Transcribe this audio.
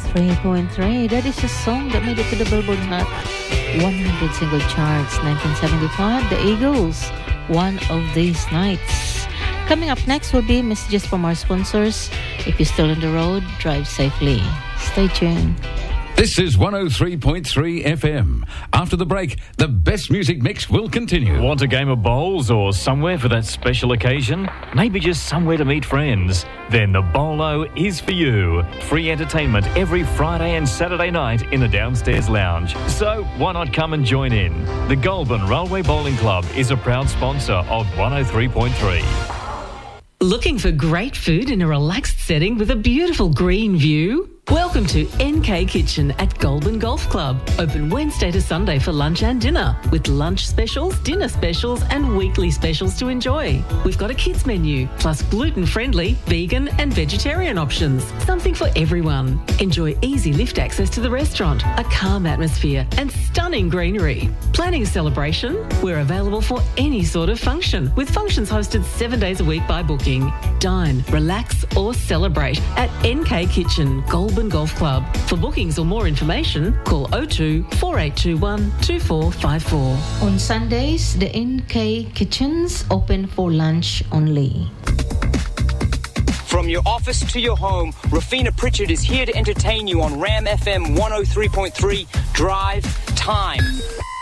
103.3. That is a song that made it to the Billboard Hot 100 single charts 1975. The Eagles, One of These Nights. Coming up next will be messages from our sponsors. If you're still on the road, drive safely. Stay tuned. This is 103.3 FM. After the break, the best music mix will continue. Want a game of bowls or somewhere for that special occasion? Maybe just somewhere to meet friends? Then the Bolo is for you. Free entertainment every Friday and Saturday night in the downstairs lounge. So why not come and join in? The Goulburn Railway Bowling Club is a proud sponsor of 103.3. Looking for great food in a relaxed setting with a beautiful green view? Welcome to NK Kitchen at Goulburn Golf Club. Open Wednesday to Sunday for lunch and dinner, with lunch specials, dinner specials and weekly specials to enjoy. We've got a kids menu, plus gluten-friendly, vegan and vegetarian options. Something for everyone. Enjoy easy lift access to the restaurant, a calm atmosphere and stunning greenery. Planning a celebration? We're available for any sort of function, with functions hosted 7 days a week by booking. Dine, relax or celebrate at NK Kitchen, Goulburn Golf Club. For bookings or more information, call 02 4821 2454. On Sundays, the NK Kitchens open for lunch only. From your office to your home, Rafina Pritchard is here to entertain you on Ram FM 103.3 Drive Time.